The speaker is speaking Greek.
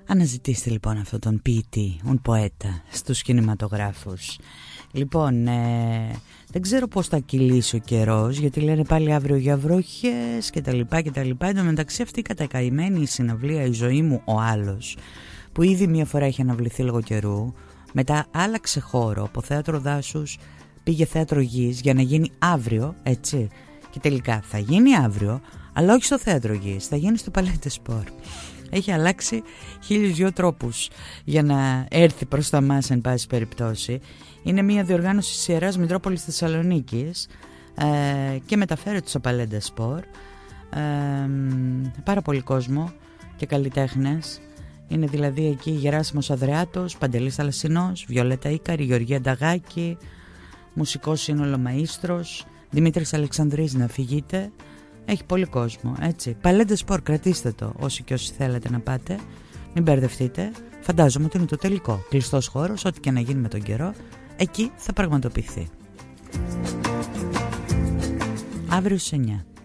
Αναζητήστε λοιπόν αυτόν τον ποιητή, τον ποέτα στους κινηματογράφους. Λοιπόν, δεν ξέρω πώς θα κυλήσει ο καιρός, γιατί λένε πάλι αύριο για βροχές και τα λοιπά και τα λοιπά. Εν τω μεταξύ αυτή η κατακαημένη η συναυλία «Η ζωή μου ο άλλος», που ήδη μία φορά έχει αναβληθεί λόγω καιρού, μετά άλλαξε χώρο από θέατρο Δάσους, πήγε θέατρο Γης για να γίνει αύριο, έτσι. Και τελικά θα γίνει αύριο, αλλά όχι στο θέατρο Γης, θα γίνει στο Palais des Sports. Έχει αλλάξει 1002 τρόπους για να έρθει προς τα μας, εν πάση περιπτώσει. Είναι μια διοργάνωση της Ιεράς Μητρόπολης Θεσσαλονίκης και μεταφέρεται στο Palais des Sports. Πάρα πολύ κόσμο και καλλιτέχνες. Είναι δηλαδή εκεί Γεράσιμος Αδρεάτος, Παντελής Θαλασσινός, Βιολέτα Ίκαρη, Γεωργία Νταγάκη, μουσικό σύνολο Μαΐστρος, Δημήτρης Αλεξανδρής να φυγείτε. Έχει πολύ κόσμο, έτσι. Palais des Sports, κρατήστε το όσοι και όσοι θέλετε να πάτε. Μην μπερδευτείτε. Φαντάζομαι ότι είναι το τελικό. Κλειστός χώρος, ό,τι και να γίνει με τον καιρό, εκεί θα πραγματοποιηθεί. Αύριο στις 9.